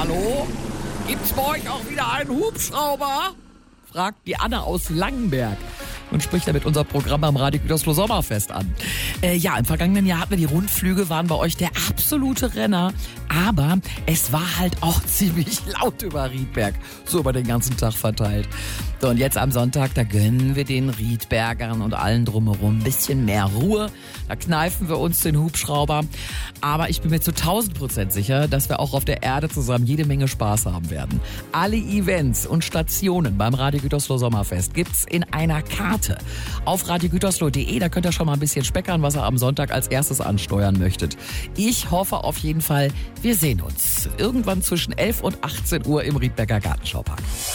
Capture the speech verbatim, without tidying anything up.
Hallo? Gibt's bei euch auch wieder einen Hubschrauber? Fragt die Anne aus Langenberg und spricht damit unser Programm am Radio Gütersloh Sommerfest an. Äh, ja, im vergangenen Jahr hatten wir die Rundflüge, waren bei euch der absolute Renner. Aber es war halt auch ziemlich laut über Riedberg, so über den ganzen Tag verteilt. So, und jetzt am Sonntag, da gönnen wir den Riedbergern und allen drumherum ein bisschen mehr Ruhe. Da kneifen wir uns den Hubschrauber. Aber ich bin mir zu tausend Prozent sicher, dass wir auch auf der Erde zusammen jede Menge Spaß haben werden. Alle Events und Stationen beim Radio Gütersloh Sommerfest gibt's in einer Karte. Auf radio gütersloh punkt de, da könnt ihr schon mal ein bisschen speckern, was ihr am Sonntag als erstes ansteuern möchtet. Ich hoffe auf jeden Fall, wir sehen uns irgendwann zwischen elf und achtzehn Uhr im Riedberger Gartenschaupark.